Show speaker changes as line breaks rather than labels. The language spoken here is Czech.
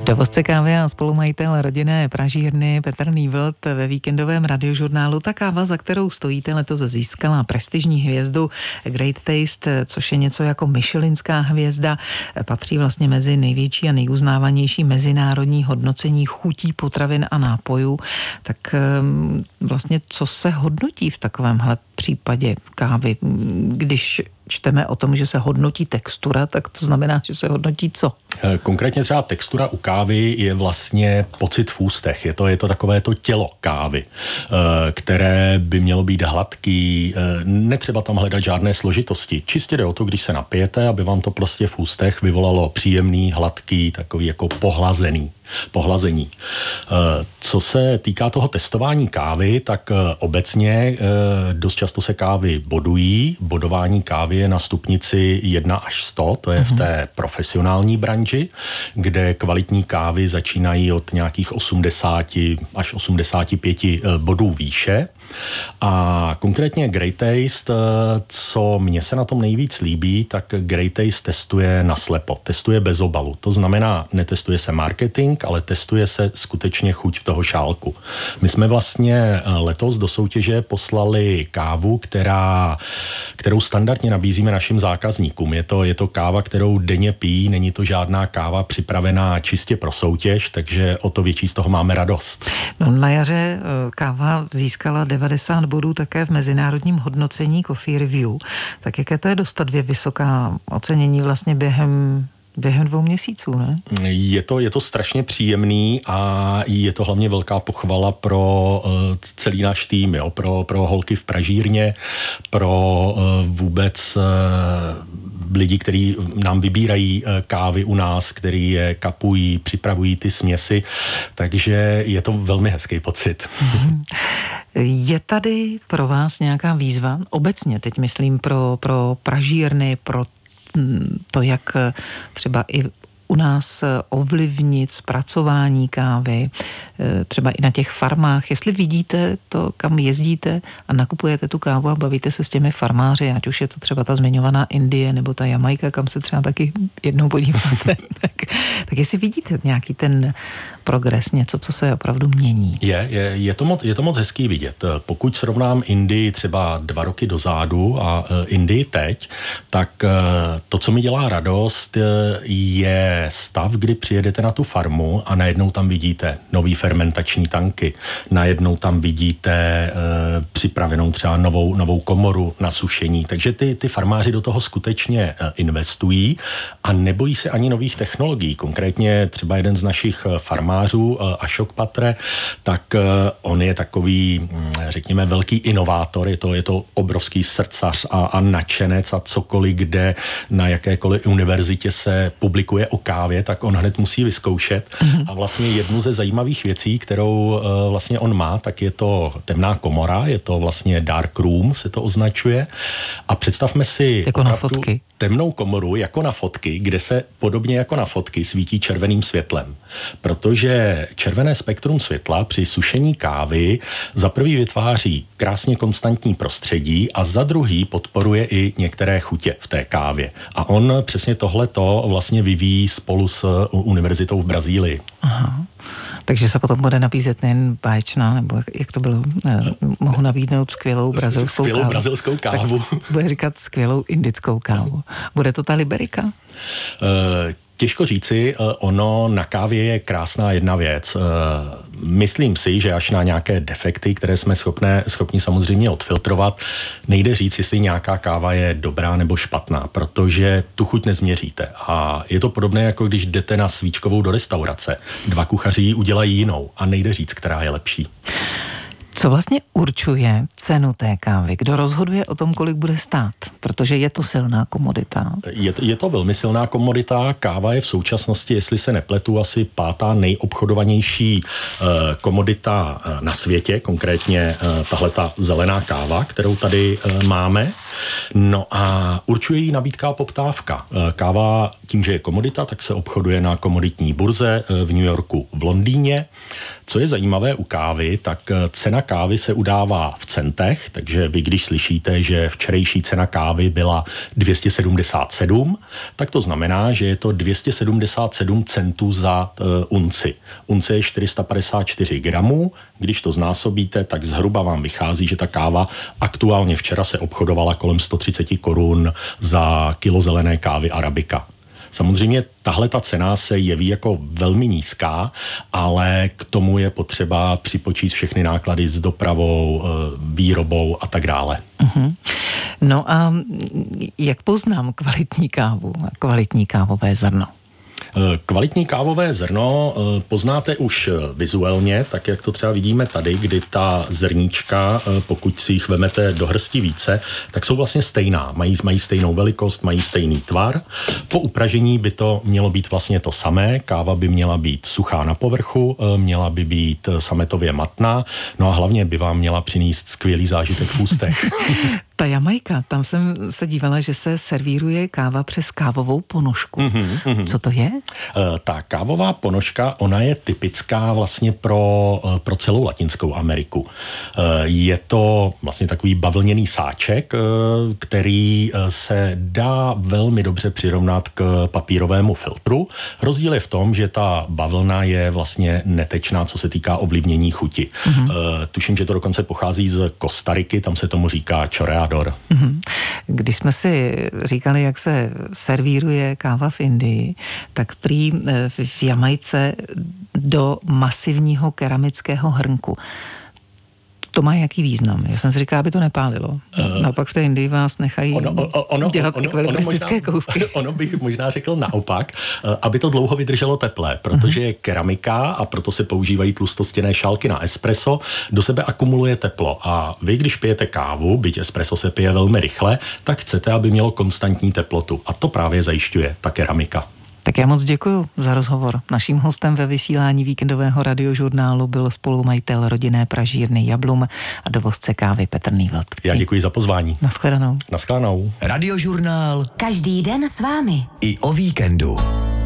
Dovozce kávy a spolumajitel rodinné pražírny Petr Nývlt ve víkendovém radiožurnálu. Ta káva, za kterou stojíte, letos získala prestižní hvězdu Great Taste, což je něco jako michelinská hvězda. Patří vlastně mezi největší a nejuznávanější mezinárodní hodnocení chutí potravin a nápojů. Tak vlastně co se hodnotí v takovémhle případě kávy? Když čteme o tom, že se hodnotí textura, tak to znamená, že se hodnotí co?
Konkrétně třeba textura u kávy je vlastně pocit v ústech. Je to takové to tělo kávy, které by mělo být hladký, netřeba tam hledat žádné složitosti. Čistě jde o to, když se napijete, aby vám to prostě v ústech vyvolalo příjemný, hladký, takový jako pohlazení. Co se týká toho testování kávy, tak obecně dost často se kávy bodují. Bodování kávy je na stupnici 1 až 100, to je v té profesionální branži, kde kvalitní kávy začínají od nějakých 80 až 85 bodů výše. A konkrétně Great Taste, co mně se na tom nejvíc líbí, tak Great Taste testuje naslepo, testuje bez obalu. To znamená, netestuje se marketing, ale testuje se skutečně chuť v toho šálku. My jsme vlastně letos do soutěže poslali kávu, kterou standardně nabízíme našim zákazníkům. Je to káva, kterou denně pijí, není to žádná káva připravená čistě pro soutěž, takže o to větší z toho máme radost.
No, na jaře káva získala 90 bodů také v mezinárodním hodnocení Coffee Review. Tak jaké to je dostat 2 vysoká ocenění vlastně během 2 měsíců, ne?
Je to strašně příjemný a je to hlavně velká pochvala pro celý náš tým, jo? Pro holky v pražírně, pro vůbec lidi, kteří nám vybírají kávy u nás, který je kapují, připravují ty směsi, takže je to velmi hezký pocit.
Je tady pro vás nějaká výzva, obecně teď myslím pro pražírny, pro to, jak třeba i u nás ovlivnit zpracování kávy, třeba i na těch farmách. Jestli vidíte to, kam jezdíte a nakupujete tu kávu a bavíte se s těmi farmáři, ať už je to třeba ta zmiňovaná Indie nebo ta Jamajka, kam se třeba taky jednou podíváte, tak jestli vidíte nějaký ten progres, něco, co se opravdu mění.
Je to moc hezký vidět. Pokud srovnám Indii třeba 2 roky dozadu a Indii teď, tak to, co mi dělá radost, je stav, kdy přijedete na tu farmu a najednou tam vidíte nový fermentační tanky, najednou tam vidíte připravenou třeba novou komoru na sušení. Takže ty farmáři do toho skutečně investují a nebojí se ani nových technologií. Konkrétně třeba jeden z našich farmářů, Ashok Patre, tak on je takový, řekněme, velký inovátor, je to obrovský srdcař a nadšenec a cokoliv, kde na jakékoliv univerzitě se publikuje o kávě, tak on hned musí vyzkoušet. A vlastně jednu ze zajímavých věcí, kterou vlastně on má, tak je to temná komora, je to vlastně dark room, se to označuje. A představme si
jako na fotky.
Temnou komoru jako na fotky, kde se podobně jako na fotky svítí červeným světlem. Protože červené spektrum světla při sušení kávy za prvý vytváří krásně konstantní prostředí a za druhý podporuje i některé chutě v té kávě. A on přesně tohleto vlastně vyvíjí spolu s univerzitou v Brazílii.
Aha. Takže se potom bude nabízet nejen báječná, nebo jak to bylo, mohu nabídnout skvělou brazilskou kávu. Tak bude říkat skvělou indickou kávu. Bude to ta Liberika?
Těžko říci, ono na kávě je krásná jedna věc. Myslím si, že až na nějaké defekty, které jsme schopni samozřejmě odfiltrovat, nejde říct, jestli nějaká káva je dobrá nebo špatná, protože tu chuť nezměříte. A je to podobné, jako když jdete na svíčkovou do restaurace. 2 kuchaři ji udělají jinou a nejde říct, která je lepší.
Co vlastně určuje cenu té kávy? Kdo rozhoduje o tom, kolik bude stát? Protože je to silná komodita.
Je to velmi silná komodita. Káva je v současnosti, jestli se nepletu, asi 5. nejobchodovanější komodita na světě, konkrétně tahleta zelená káva, kterou tady máme. No a určuje ji nabídka a poptávka. Káva tím, že je komodita, tak se obchoduje na komoditní burze v New Yorku, v Londýně. Co je zajímavé u kávy, tak cena kávy se udává v centech, takže vy, když slyšíte, že včerejší cena kávy byla 277, tak to znamená, že je to 277 centů za unci. Unce je 454 gramů, když to znásobíte, tak zhruba vám vychází, že ta káva aktuálně včera se obchodovala kolem 130 korun za kilo zelené kávy Arabika. Samozřejmě tahle ta cena se jeví jako velmi nízká, ale k tomu je potřeba připočíst všechny náklady s dopravou, výrobou a tak dále.
Uh-huh. No a jak poznám kvalitní kávu a kvalitní kávové zrno?
Kvalitní kávové zrno poznáte už vizuálně, tak jak to třeba vidíme tady, kdy ta zrníčka, pokud si jich vemete do hrsti více, tak jsou vlastně stejná. Mají stejnou velikost, mají stejný tvar. Po upražení by to mělo být vlastně to samé. Káva by měla být suchá na povrchu, měla by být sametově matná, no a hlavně by vám měla přinést skvělý zážitek v ústech.
Ta Jamajka, tam jsem se dívala, že se servíruje káva přes kávovou ponožku. Co to je?
Ta kávová ponožka, ona je typická vlastně pro celou Latinskou Ameriku. Je to vlastně takový bavlněný sáček, který se dá velmi dobře přirovnat k papírovému filtru. Rozdíl je v tom, že ta bavlna je vlastně netečná, co se týká ovlivnění chuti. Tuším, že to dokonce pochází z Kostariky, tam se tomu říká chorreador.
Když jsme si říkali, jak se servíruje káva v Indii, tak prý v Jamajce do masivního keramického hrnku. To má jaký význam? Já jsem si říkala, aby to nepálilo. Naopak v té Indii vás nechají dělat ekvilibristické kousky.
Ono bych možná řekl naopak, aby to dlouho vydrželo teplé, protože je keramika a proto se používají tlustostěné šálky na espresso, do sebe akumuluje teplo a vy, když pijete kávu, byť espresso se pije velmi rychle, tak chcete, aby mělo konstantní teplotu a to právě zajišťuje ta keramika.
Tak já moc děkuji za rozhovor. Naším hostem ve vysílání víkendového radiožurnálu byl spolumajitel rodinné pražírny Jablum a dovozce kávy Petr Nývelt.
Já děkuji za pozvání.
Naschledanou.
Naschledanou.
Radiožurnál.
Každý den s vámi.
I o víkendu.